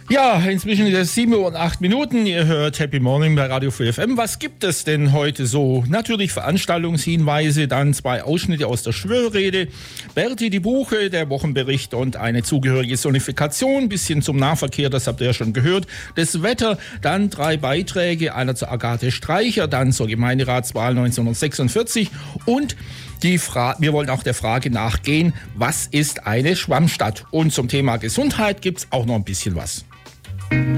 Ja, inzwischen ist es 7:08. Ihr hört Happy Morning bei Radio Free FM. Was gibt es denn heute so? Natürlich Veranstaltungshinweise, dann 2 Ausschnitte aus der Schwörrede, Berti die Buche, der Wochenbericht und eine zugehörige Sonifikation, bisschen zum Nahverkehr, das habt ihr ja schon gehört, das Wetter, dann 3 Beiträge, einer zu Agathe Streicher, dann zur Gemeinderatswahl 1946 und wir wollen auch der Frage nachgehen, was ist eine Schwammstadt? Und zum Thema Gesundheit gibt's auch noch ein bisschen was.